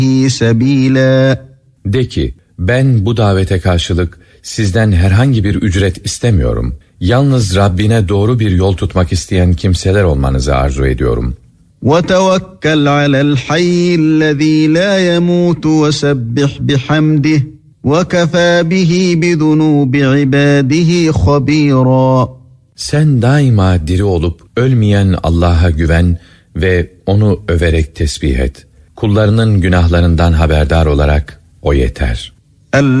سَبِيلًا. De ki, ben bu davete karşılık sizden herhangi bir ücret istemiyorum. Yalnız Rabbine doğru bir yol tutmak isteyen kimseler olmanızı arzu ediyorum. وَتَوَكَّلْ عَلَى الْحَيِّ الَّذ۪ي لَا يَمُوتُ وَسَبِّحْ بِحَمْدِهِ وَكَفَى بِهِ بِذُنُوبِ عِبَادِهِ خَب۪يرًا. Sen daima diri olup ölmeyen Allah'a güven ve onu överek tesbih et. Kullarının günahlarından haberdar olarak o yeter.